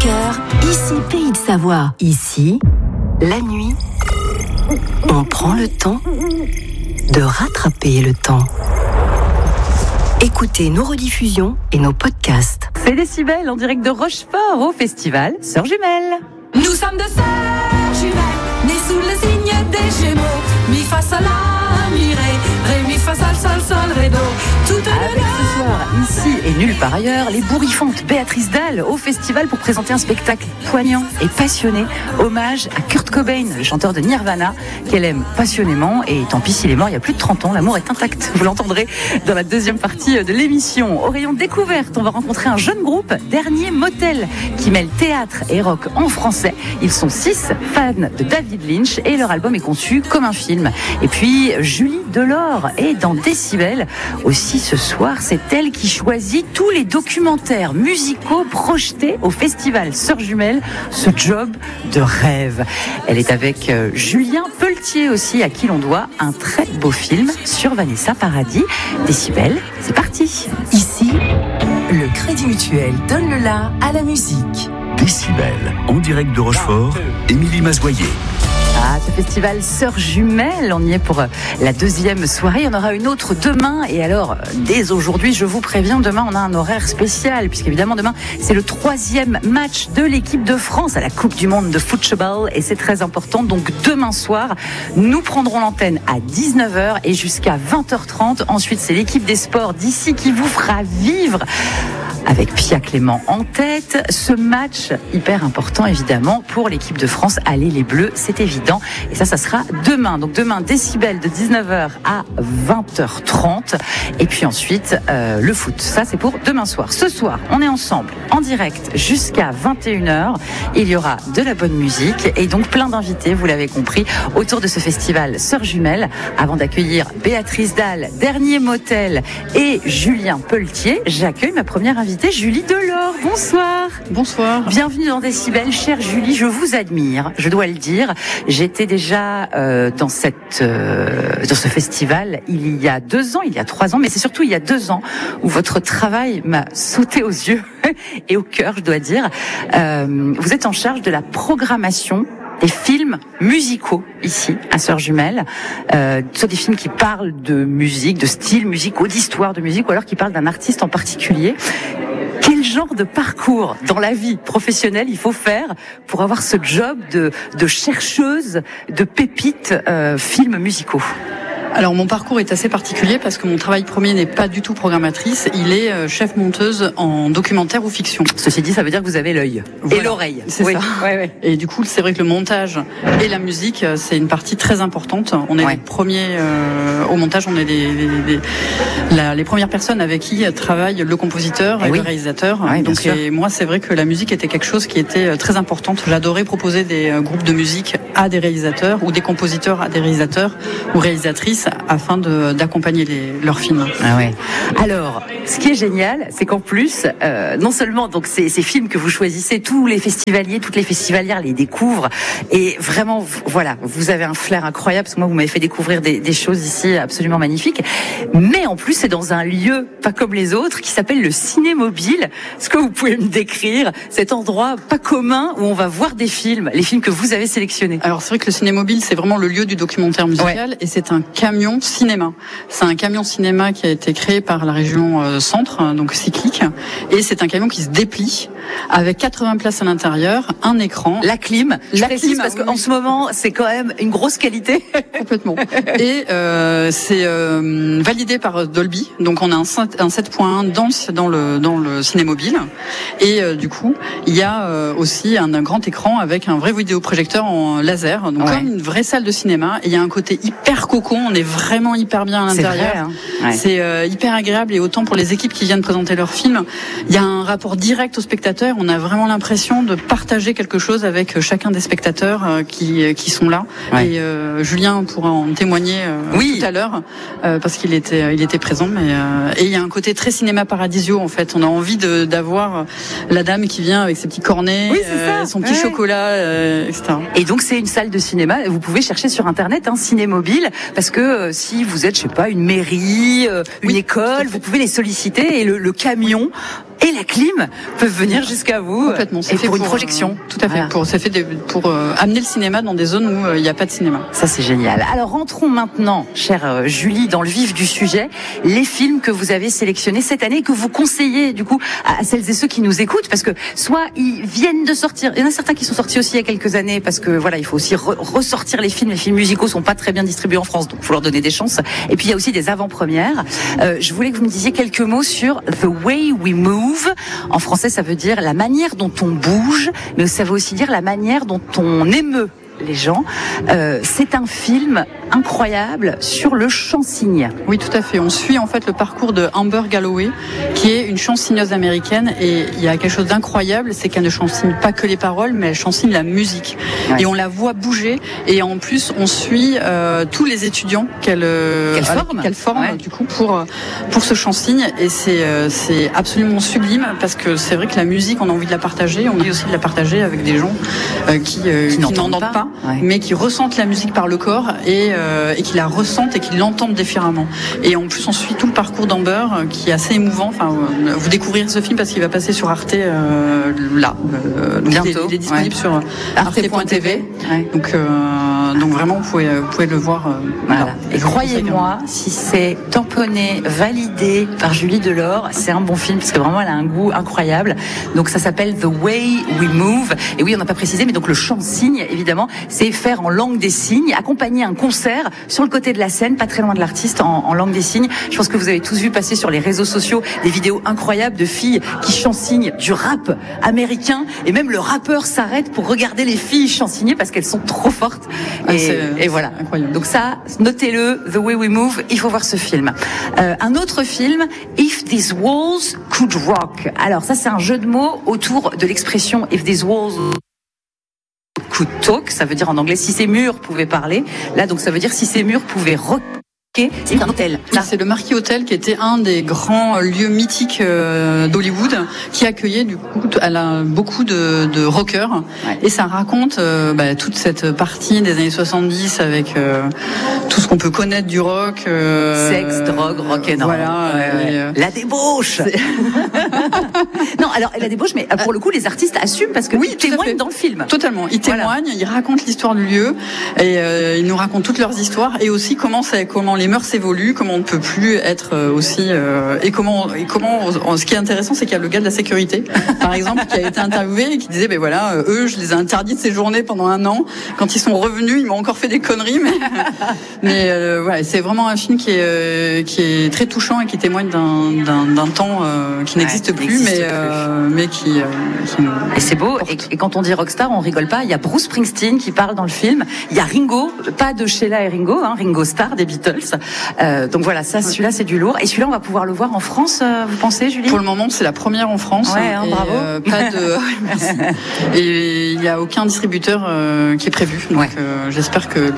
cœur, ici Pays de Savoie. Ici, la nuit, on prend le temps de rattraper le temps. Écoutez nos rediffusions et nos podcasts. C'est Décibel en direct de Rochefort au festival Sœurs Jumelles. Nous sommes deux sœurs jumelles, nées sous le signe des Gémeaux. Mi fa sol la mi ré, mi fa sol sol sol ré do. Avec ce soir, ici et nulle part ailleurs, les bourrifantes Béatrice Dalle au festival pour présenter un spectacle poignant et passionné, hommage à Kurt Cobain, le chanteur de Nirvana, qu'elle aime passionnément. Et tant pis s'il est mort il y a plus de 30 ans, l'amour est intact. Vous l'entendrez dans la deuxième partie de l'émission. Au rayon découverte, on va rencontrer un jeune groupe, Dernier Motel, qui mêle théâtre et rock en français. Ils sont 6 fans de David Lynch et leur album est conçu comme un film. Et puis Julie Delors est dans Décibel. Aussi ce soir, c'est elle qui choisit tous les documentaires musicaux projetés au festival Sœurs Jumelles, ce job de rêve. Elle est avec Julien Pelletier aussi, à qui l'on doit un très beau film sur Vanessa Paradis. Décibel, c'est parti. Ici, le Crédit Mutuel donne le la à la musique. Décibel, en direct de Rochefort, Émilie Mazoyer. Ah, ce festival Sœurs Jumelles, on y est pour la deuxième soirée. Il y en aura une autre demain. Et alors, dès aujourd'hui, je vous préviens, demain, on a un horaire spécial. Puisqu'évidemment, demain, c'est le 3e match de l'équipe de France à la Coupe du Monde de football. Et c'est très important. Donc, demain soir, nous prendrons l'antenne à 19h et jusqu'à 20h30. Ensuite, c'est l'équipe des sports d'ici qui vous fera vivre, avec Pia Clément en tête, ce match hyper important évidemment pour l'équipe de France. Allez les Bleus, c'est évident. Et ça sera demain. Donc demain, Décibel de 19h à 20h30. Et puis ensuite, le foot. Ça, c'est pour demain soir. Ce soir, on est ensemble, en direct, jusqu'à 21h. Il y aura de la bonne musique et donc plein d'invités, vous l'avez compris, autour de ce festival Sœurs Jumelles. Avant d'accueillir Béatrice Dalle, Dernier Motel et Julien Pelletier, j'accueille ma première invitée, Julie Delors. Bonsoir. Bonsoir. Bienvenue dans Décibel. Chère Julie, je vous admire, je dois le dire. J'étais déjà dans ce festival il y a 2 ans, il y a 3 ans, mais c'est surtout il y a 2 ans où votre travail m'a sauté aux yeux et au cœur, je dois dire. Vous êtes en charge de la programmation des films musicaux ici à Sœurs Jumelles, soit des films qui parlent de musique, de styles musicaux, d'histoire de musique, ou alors qui parlent d'un artiste en particulier. Quel genre de parcours dans la vie professionnelle il faut faire pour avoir ce job de chercheuse de pépites films musicaux ? Alors mon parcours est assez particulier parce que mon travail premier n'est pas du tout programmatrice, il est chef monteuse en documentaire ou fiction. Ceci dit, ça veut dire que vous avez l'œil et l'oreille. C'est ça. Ouais. Et du coup, c'est vrai que le montage et la musique, c'est une partie très importante. On est les premiers au montage, on est les premières personnes avec qui travaille le compositeur et le réalisateur. Donc et moi, c'est vrai que la musique était quelque chose qui était très importante. J'adorais proposer des groupes de musique à des réalisateurs ou des compositeurs à des réalisateurs ou réalisatrices afin d'accompagner leurs films. Ah ouais. Alors, ce qui est génial, c'est qu'en plus, non seulement donc ces films que vous choisissez, tous les festivaliers, toutes les festivalières les découvrent, et vraiment, voilà, vous avez un flair incroyable, parce que moi, vous m'avez fait découvrir des choses ici absolument magnifiques. Mais en plus, c'est dans un lieu pas comme les autres, qui s'appelle le Ciné-Mobile. Est-ce que vous pouvez me décrire cet endroit pas commun où on va voir des films, les films que vous avez sélectionnés? Alors, c'est vrai que le Ciné-Mobile, c'est vraiment le lieu du documentaire musical, et c'est un camion cinéma. C'est un camion cinéma qui a été créé par la région Centre, donc cyclique, et c'est un camion qui se déplie avec 80 places à l'intérieur, un écran, la clim, parce qu'en ce moment c'est quand même une grosse qualité. Complètement. Et c'est validé par Dolby, donc on a un 7.1 dans le Ciné-Mobile, et du coup il y a aussi un grand écran avec un vrai vidéoprojecteur en laser, donc comme une vraie salle de cinéma, et il y a un côté hyper cocon, on est vraiment hyper bien à l'intérieur. C'est hyper agréable, et autant pour les équipes qui viennent présenter leurs films, il y a un rapport direct aux spectateurs, on a vraiment l'impression de partager quelque chose avec chacun des spectateurs qui sont là. Et Julien pourra en témoigner tout à l'heure parce qu'il était présent, et il y a un côté très cinéma paradisio en fait. On a envie d'avoir la dame qui vient avec ses petits cornets, son petit chocolat, etc. Et donc c'est une salle de cinéma, vous pouvez chercher sur internet Ciné-Mobile, parce que si vous êtes, je sais pas, une mairie, une école, vous pouvez les solliciter, et le camion et la clim peuvent venir jusqu'à vous. Complètement. Et pour une projection. Tout à fait. Voilà. C'est fait pour amener le cinéma dans des zones où il n'y a pas de cinéma. Ça, c'est génial. Alors, rentrons maintenant, chère Julie, dans le vif du sujet. Les films que vous avez sélectionnés cette année, que vous conseillez, du coup, à celles et ceux qui nous écoutent, parce que soit ils viennent de sortir, il y en a certains qui sont sortis aussi il y a quelques années, parce que voilà, il faut aussi ressortir les films. Les films musicaux sont pas très bien distribués en France, donc il faut leur donner des chances. Et puis, il y a aussi des avant-premières. Je voulais que vous me disiez quelques mots sur The Way We Move. En français, ça veut dire la manière dont on bouge, mais ça veut aussi dire la manière dont on émeut les gens. C'est un film incroyable sur le chansigne. Oui, tout à fait. On suit en fait le parcours de Amber Galloway, qui est une chansigneuse américaine, et il y a quelque chose d'incroyable, c'est qu'elle ne chansigne pas que les paroles, mais elle chansigne la musique. Ouais. Et on la voit bouger, et en plus on suit tous les étudiants qu'elle forme ouais. Du coup pour ce chansigne, et c'est absolument sublime, parce que c'est vrai que la musique, on a envie de la partager, on a envie aussi de la partager avec des gens qui n'entendent pas. Ouais. Mais qui ressentent la musique par le corps et qui la ressentent et qui l'entendent différemment. Et en plus, on suit tout le parcours d'Amber qui est assez émouvant. Enfin, vous découvrirez ce film parce qu'il va passer sur Arte bientôt. Il est disponible sur arte.tv. Ouais. Donc vraiment, vous pouvez le voir. Voilà. Et croyez-moi, si c'est tamponné, validé par Julie Delors, c'est un bon film parce que vraiment, elle a un goût incroyable. Donc ça s'appelle The Way We Move. Et oui, on n'a pas précisé, mais donc le chant-signe, évidemment, c'est faire en langue des signes, accompagner un concert sur le côté de la scène, pas très loin de l'artiste, en langue des signes. Je pense que vous avez tous vu passer sur les réseaux sociaux des vidéos incroyables de filles qui chansignent du rap américain, et même le rappeur s'arrête pour regarder les filles chansigner parce qu'elles sont trop fortes. Et voilà. Incroyable. Donc ça, notez-le, The Way We Move, il faut voir ce film. Un autre film, If These Walls Could Rock. Alors ça, c'est un jeu de mots autour de l'expression If These Walls Could Talk, ça veut dire en anglais si ces murs pouvaient parler. Là, donc ça veut dire si ces murs pouvaient rocker. C'est un hôtel. C'est le Marquis Hotel, qui était un des grands lieux mythiques d'Hollywood, qui accueillait du coup beaucoup de rockers. Ouais. Et ça raconte toute cette partie des années 70 avec tout ce qu'on peut connaître du rock. Sexe, drogue, rock'n'roll. Voilà. La débauche. Non, alors la débauche, mais pour le coup, les artistes assument parce que ils témoignent dans le film. Totalement. Ils témoignent, ils racontent l'histoire du lieu, et ils nous racontent toutes leurs histoires, et aussi comment les mœurs évoluent, comment on ne peut plus être aussi et comment ce qui est intéressant, c'est qu'il y a le gars de la sécurité par exemple qui a été interviewé et qui disait eux, je les ai interdits de séjourner pendant 1 an, quand ils sont revenus ils m'ont encore fait des conneries, mais voilà, c'est vraiment un film qui est très touchant et qui témoigne d'un temps qui n'existe plus, mais qui et c'est beau. Et quand on dit rockstar, on rigole pas. Il y a Bruce Springsteen qui parle dans le film, il y a Ringo, pas de Sheila et Ringo, Ringo Starr des Beatles. Donc voilà, celui-là c'est du lourd. Et celui-là, on va pouvoir le voir en France, vous pensez, Julie ? Pour le moment, c'est la première en France. Ouais, bravo. Pas de. Merci. Et il n'y a aucun distributeur qui est prévu. Donc j'espère que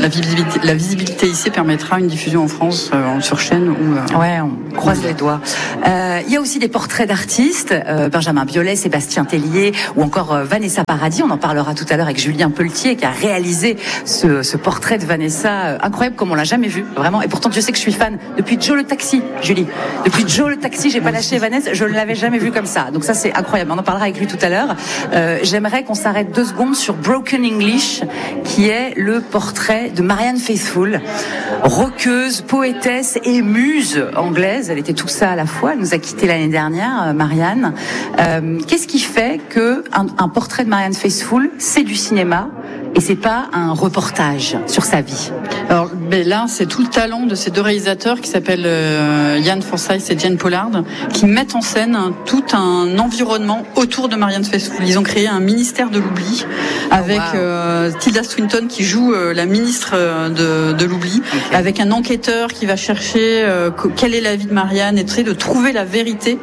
la visibilité ici permettra une diffusion en France sur chaîne ou. Ouais, on croise les doigts. Il y a aussi des portraits d'artistes, Benjamin Biolay, Sébastien Tellier, ou encore Vanessa Paradis. On en parlera tout à l'heure avec Julien Pelletier qui a réalisé ce portrait de Vanessa incroyable comme on l'a jamais vu, vraiment. Et pourtant, Dieu sait que je suis fan depuis Joe le Taxi, Julie. Depuis Joe le Taxi, j'ai pas lâché Vanessa, je ne l'avais jamais vu comme ça. Donc ça, c'est incroyable. On en parlera avec lui tout à l'heure. J'aimerais qu'on s'arrête 2 secondes sur Broken English, qui est le portrait de Marianne Faithfull, rockeuse, poétesse et muse anglaise. Elle était tout ça à la fois. Elle nous a quittés l'année dernière, Marianne. Qu'est-ce qui fait que un portrait de Marianne Faithfull, c'est du cinéma et c'est pas un reportage sur sa vie? Alors là, c'est tout le talent de ces 2 réalisateurs qui s'appellent Ian Forsyth et Jane Pollard, qui mettent en scène tout un environnement autour de Marianne Faithfull. Ils ont créé un ministère de l'oubli avec Tilda Swinton qui joue la ministre de l'oubli, avec un enquêteur qui va chercher quelle est la vie de Marianne, et de trouver la vérité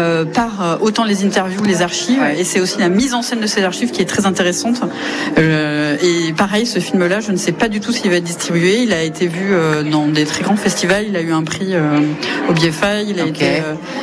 par autant les interviews, les archives, et c'est aussi la mise en scène de ces archives qui est très intéressante. Et pareil, ce film-là, je ne sais pas du tout s'il va être distribué. Il a été vu dans des très grands festivals. Il a eu un prix au BFI. Il a été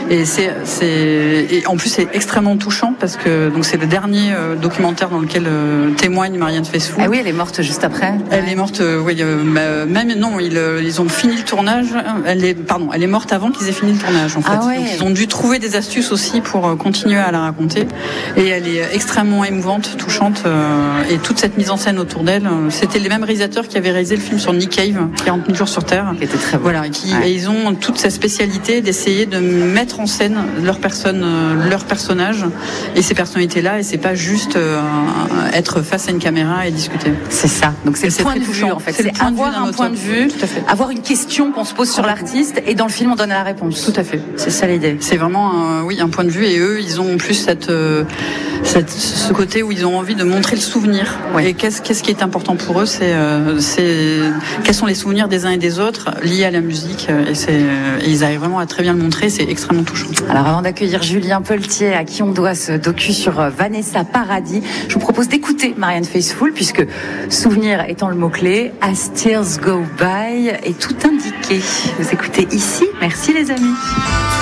et en plus c'est extrêmement touchant parce que donc c'est le dernier documentaire dans lequel témoigne Marianne Faithfull. Ah oui, elle est morte juste après. Elle est morte. Oui, même non, ils ont fini le tournage. Elle est morte avant qu'ils aient fini le tournage en fait. Ah ouais. Donc ils ont dû trouver des astuces aussi pour continuer à la raconter. Et elle est extrêmement émouvante, touchante. Et toute cette mise en scène autour d'elle, c'était les mêmes réalisateurs qui avaient réalisé le film sur Nick Cave, 40 000 jours sur Terre. Qui était très beau. Voilà, et ils ont toute cette spécialité d'essayer de mettre en scène leur personnage et ces personnalités-là. Et c'est pas juste être face à une caméra et discuter. C'est ça. Donc c'est le point de vue en fait. C'est avoir un point de vue, avoir une question qu'on se pose sur l'artiste et dans le film on donne la réponse. Tout à fait. C'est ça l'idée. C'est vraiment un point de vue et eux ils ont plus ce côté où ils ont envie de montrer le souvenir. Ouais. Et qu'est-ce qui est important pour eux, c'est quels sont les souvenirs des uns et des autres liés à la musique et ils arrivent vraiment à très bien le montrer. C'est extrêmement touchant. Alors avant d'accueillir Julien Pelletier à qui on doit ce docu sur Vanessa Paradis, je vous propose d'écouter Marianne Faithfull puisque souvenir étant le mot-clé, As Tears Go By est tout indiqué. Vous écoutez ici. Merci les amis.